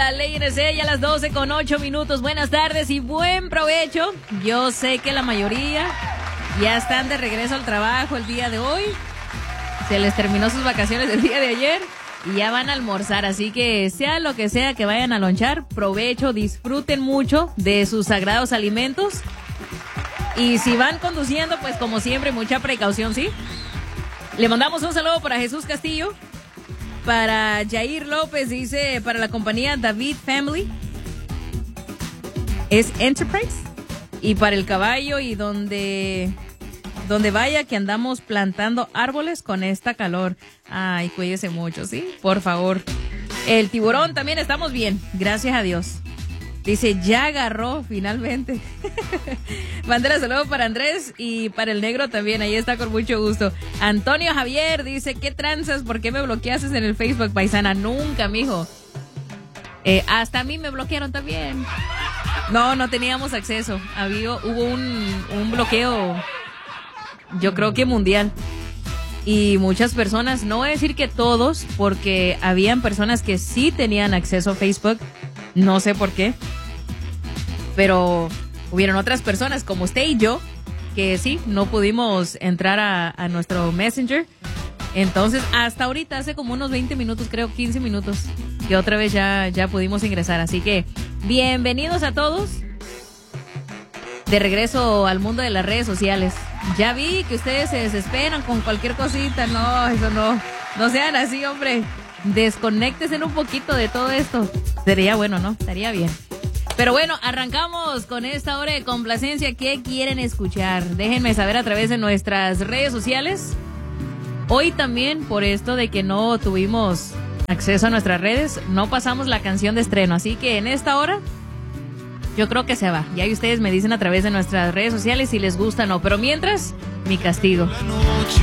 la Ley NC, ya a las 12:08. Buenas tardes y buen provecho. Yo sé que la mayoría ya están de regreso al trabajo el día de hoy. Se les terminó sus vacaciones el día de ayer y ya van a almorzar. Así que sea lo que sea que vayan a lonchar, provecho, disfruten mucho de sus sagrados alimentos. Y si van conduciendo, pues como siempre, mucha precaución, ¿sí? Le mandamos un saludo para Jesús Castillo. Para Jair López, dice, para la compañía David Family, es Enterprise. Y para el caballo y donde vaya que andamos plantando árboles con esta calor. Ay, cuídese mucho, ¿sí? Por favor. El tiburón también estamos bien, gracias a Dios. Dice, ya agarró finalmente. Bandera, saludo para Andrés y para el negro también, ahí está con mucho gusto. Antonio Javier dice, ¿qué tranzas? ¿Por qué me bloqueaste en el Facebook, paisana? Nunca, mijo. Hasta a mí me bloquearon también. No teníamos acceso. Hubo un bloqueo, yo creo que mundial. Y muchas personas, no voy a decir que todos, porque habían personas que sí tenían acceso a Facebook. No sé por qué, pero hubieron otras personas como usted y yo que sí, no pudimos entrar a nuestro Messenger. Entonces, hasta ahorita, hace como unos 20 minutos, creo 15 minutos, que otra vez ya pudimos ingresar. Así que, bienvenidos a todos. De regreso al mundo de las redes sociales. Ya vi que ustedes se desesperan con cualquier cosita. No, eso no. No sean así, hombre. Desconéctense un poquito de todo esto. Sería bueno, ¿no? Estaría bien. Pero bueno, arrancamos con esta hora de complacencia. ¿Qué quieren escuchar? Déjenme saber a través de nuestras redes sociales. Hoy también, por esto de que no tuvimos acceso a nuestras redes, no pasamos la canción de estreno. Así que en esta hora, yo creo que se va. Y ahí ustedes me dicen a través de nuestras redes sociales si les gusta o no. Pero mientras, mi castigo. La noche